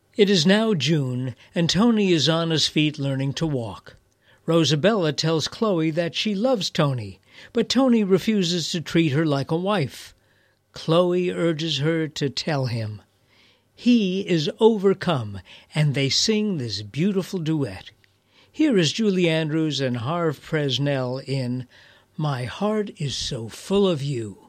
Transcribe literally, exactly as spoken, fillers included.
It is now June, and Tony is on his feet learning to walk. Rosabella tells Chloe that she loves Tony, but Tony refuses to treat her like a wife. Chloe urges her to tell him. He is overcome, and they sing this beautiful duet. Here is Julie Andrews and Harve Presnell in My Heart Is So Full of You.